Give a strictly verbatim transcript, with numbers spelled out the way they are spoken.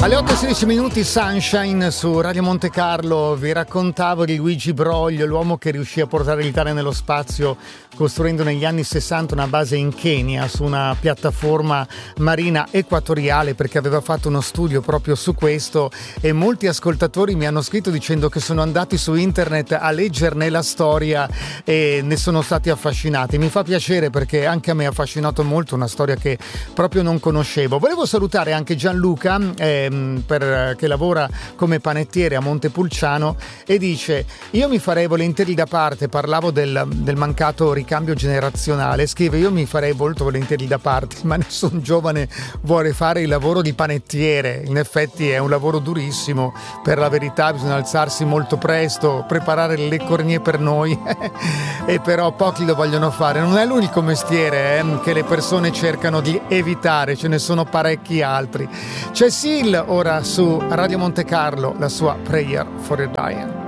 Alle otto e sedici minuti Sunshine su Radio Monte Carlo. Vi raccontavo di Luigi Broglio, l'uomo che riuscì a portare l'Italia nello spazio costruendo negli anni sessanta una base in Kenya su una piattaforma marina equatoriale, perché aveva fatto uno studio proprio su questo, e molti ascoltatori mi hanno scritto dicendo che sono andati su internet a leggerne la storia e ne sono stati affascinati. Mi fa piacere perché anche a me ha affascinato molto, una storia che proprio non conoscevo. Volevo salutare anche Gianluca ehm, per, che lavora come panettiere a Montepulciano e dice: io mi farei volentieri da parte, parlavo del, del mancato ricambio generazionale, scrive: io mi farei molto volentieri da parte, ma nessun giovane vuole fare il lavoro di panettiere. In effetti è un lavoro durissimo, per la verità bisogna alzarsi molto presto, preparare le cornie per noi e però pochi lo vogliono fare. Non è l'unico mestiere eh, che le persone cercano di evitare, ce ne sono parecchi altri. C'è Sil ora su Radio Monte Carlo, la sua Prayer for the Dying.